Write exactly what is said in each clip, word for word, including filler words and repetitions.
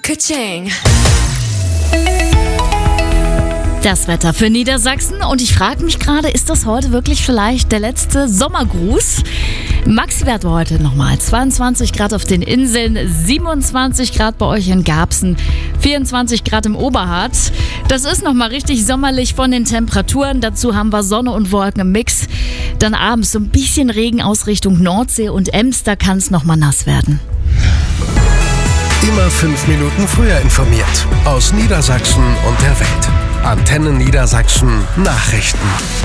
Ka-ching. Das Wetter für Niedersachsen und ich frage mich gerade, ist das heute wirklich vielleicht der letzte Sommergruß? Maxi-Wert war heute nochmal zweiundzwanzig Grad auf den Inseln, siebenundzwanzig Grad bei euch in Garbsen, vierundzwanzig Grad im Oberhardt. Das ist nochmal richtig sommerlich von den Temperaturen. Dazu haben wir Sonne und Wolken im Mix. Dann abends so ein bisschen Regen aus Richtung Nordsee und Ems, da kann es nochmal nass werden. Immer fünf Minuten früher informiert. Aus Niedersachsen und der Welt. Antenne Niedersachsen Nachrichten.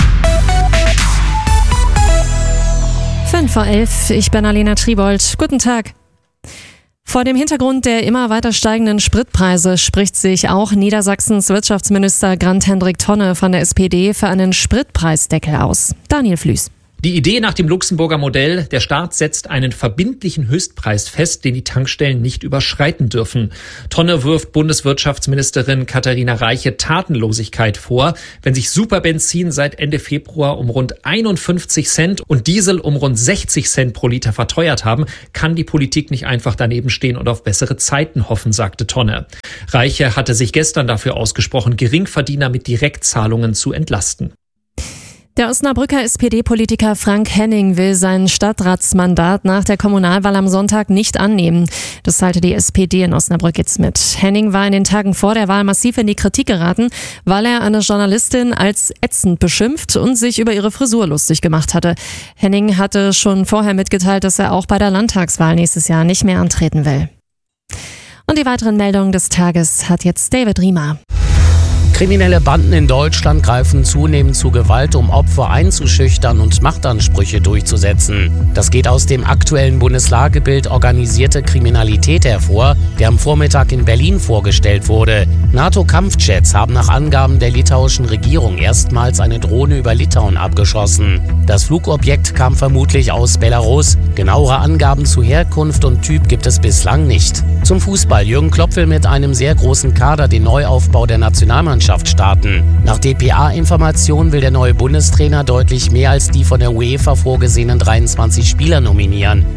fünf vor elf, ich bin Alena Triebold. Guten Tag. Vor dem Hintergrund der immer weiter steigenden Spritpreise spricht sich auch Niedersachsens Wirtschaftsminister Grant-Hendrik Tonne von der S P D für einen Spritpreisdeckel aus. Daniel Flüß. Die Idee nach dem Luxemburger Modell, der Staat setzt einen verbindlichen Höchstpreis fest, den die Tankstellen nicht überschreiten dürfen. Tonne wirft Bundeswirtschaftsministerin Katharina Reiche Tatenlosigkeit vor. Wenn sich Superbenzin seit Ende Februar um rund einundfünfzig Cent und Diesel um rund sechzig Cent pro Liter verteuert haben, kann die Politik nicht einfach daneben stehen und auf bessere Zeiten hoffen, sagte Tonne. Reiche hatte sich gestern dafür ausgesprochen, Geringverdiener mit Direktzahlungen zu entlasten. Der Osnabrücker S P D-Politiker Frank Henning will sein Stadtratsmandat nach der Kommunalwahl am Sonntag nicht annehmen. Das teilte die S P D in Osnabrück jetzt mit. Henning war in den Tagen vor der Wahl massiv in die Kritik geraten, weil er eine Journalistin als ätzend beschimpft und sich über ihre Frisur lustig gemacht hatte. Henning hatte schon vorher mitgeteilt, dass er auch bei der Landtagswahl nächstes Jahr nicht mehr antreten will. Und die weiteren Meldungen des Tages hat jetzt David Riemer. Kriminelle Banden in Deutschland greifen zunehmend zu Gewalt, um Opfer einzuschüchtern und Machtansprüche durchzusetzen. Das geht aus dem aktuellen Bundeslagebild Organisierte Kriminalität hervor, der am Vormittag in Berlin vorgestellt wurde. NATO-Kampfjets haben nach Angaben der litauischen Regierung erstmals eine Drohne über Litauen abgeschossen. Das Flugobjekt kam vermutlich aus Belarus. Genauere Angaben zu Herkunft und Typ gibt es bislang nicht. Zum Fußball: Jürgen Klopp will mit einem sehr großen Kader den Neuaufbau der Nationalmannschaft starten. Nach D P A-Informationen will der neue Bundestrainer deutlich mehr als die von der UEFA vorgesehenen dreiundzwanzig Spieler nominieren.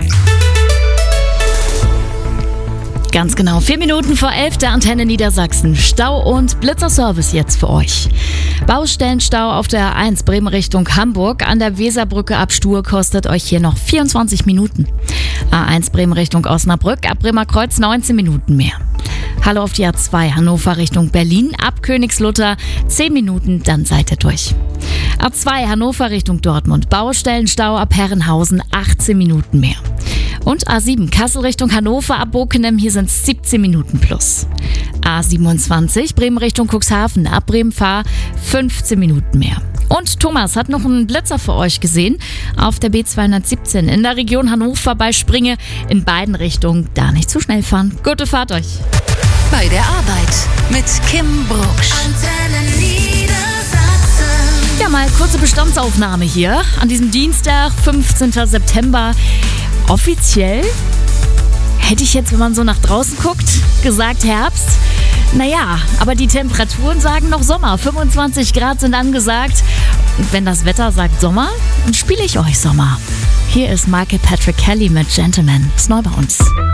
Ganz genau, vier Minuten vor elf der Antenne Niedersachsen. Stau und Blitzerservice jetzt für euch. Baustellenstau auf der A eins Bremen Richtung Hamburg. An der Weserbrücke ab Stuhr kostet euch hier noch vierundzwanzig Minuten. A eins Bremen Richtung Osnabrück, ab Bremer Kreuz neunzehn Minuten mehr. Hallo auf die A zwei Hannover Richtung Berlin, ab Königslutter zehn Minuten, dann seid ihr durch. A zwei Hannover Richtung Dortmund, Baustellenstau ab Herrenhausen achtzehn Minuten mehr. Und A sieben Kassel Richtung Hannover, ab Bokenem, hier sind es siebzehn Minuten plus. A siebenundzwanzig Bremen Richtung Cuxhaven, ab Bremen-Fahr fünfzehn Minuten mehr. Und Thomas hat noch einen Blitzer für euch gesehen auf der B zweihundertsiebzehn in der Region Hannover bei Springe. In beiden Richtungen da nicht zu schnell fahren. Gute Fahrt euch. Bei der Arbeit mit Kim Brucksch. Antenne Niedersachsen. Ja, mal kurze Bestandsaufnahme hier an diesem Dienstag, fünfzehnten September. Offiziell hätte ich jetzt, wenn man so nach draußen guckt, gesagt Herbst. Naja, aber die Temperaturen sagen noch Sommer. fünfundzwanzig Grad sind angesagt. Und wenn das Wetter sagt Sommer, dann spiele ich euch Sommer. Hier ist Michael Patrick Kelly mit Gentleman. Ist neu bei uns.